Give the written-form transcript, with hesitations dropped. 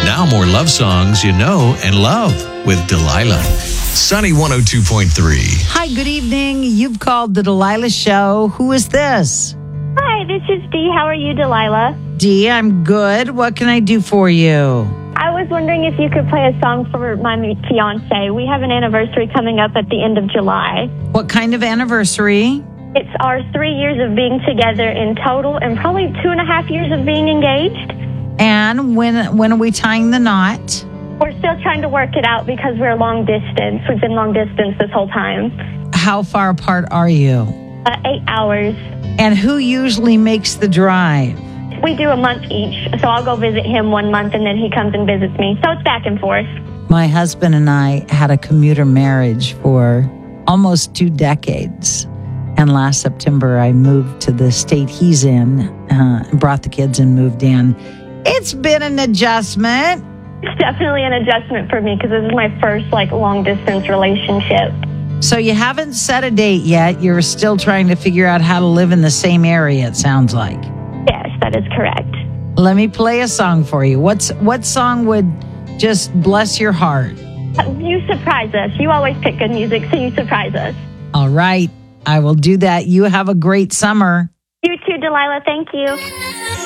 Now more love songs you know and love with Delilah. Sunny 102.3. Hi, good evening. You've called the Delilah Show. Who is this? Hi, this is Dee. How are you, Delilah? Dee, I'm good. What can I do for you? I was wondering if you could play a song for my fiance. We have an anniversary coming up at the end of July. What kind of anniversary? It's our 3 years of being together in total and probably 2.5 years of being engaged. And when are we tying the knot? We're still trying to work it out because we're long distance. We've been long distance this whole time. How far apart are you? 8 hours. And who usually makes the drive? We do a month each, so I'll go visit him 1 month and then he comes and visits me. So it's back and forth. My husband and I had a commuter marriage for almost 2 decades. And last September, I moved to the state he's in, brought the kids and moved in. It's been an adjustment. It's definitely an adjustment for me because this is my first long distance relationship. So you haven't set a date yet. You're still trying to figure out how to live in the same area, it sounds like. Yes, that is correct. Let me play a song for you. What song would just bless your heart? You surprise us. You always pick good music, so you surprise us. All right. I will do that. You have a great summer. You too, Delilah. Thank you.